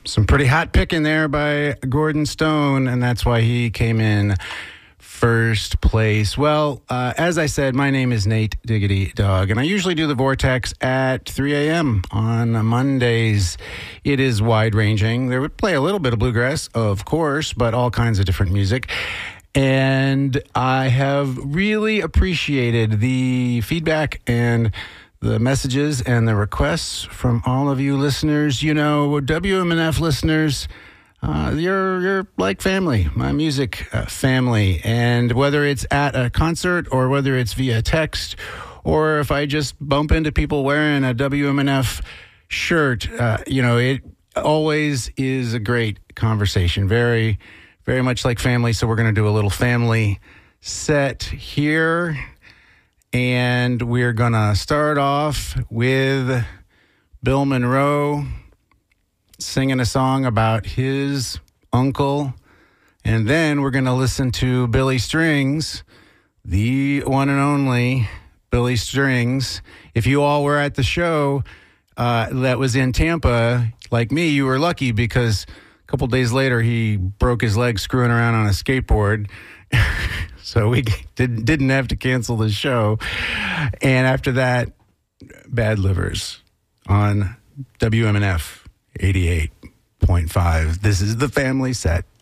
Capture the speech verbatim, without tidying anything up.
Some pretty hot picking there by Gordon Stone, and that's why he came in first place. Well, uh, as I said, my name is Nate Diggity Dog, and I usually do the Vortex at three a.m. on Mondays. It is wide-ranging. They would play a little bit of bluegrass, of course, but all kinds of different music. And I have really appreciated the feedback and the messages and the requests from all of you listeners. You know, W M N F listeners, uh, you're you're like family, my music uh, family. And whether it's at a concert or whether it's via text, or if I just bump into people wearing a W M N F shirt, uh, you know, it always is a great conversation. Very, very much like family. So we're going to do a little family set here. And we're going to start off with Bill Monroe singing a song about his uncle. And then we're going to listen to Billy Strings, the one and only Billy Strings. If you all were at the show uh, that was in Tampa, like me, you were lucky because a couple days later he broke his leg screwing around on a skateboard. So we didn't didn't have to cancel the show. And after that, Bad Livers on W M N F eighty-eight point five. This is the family set.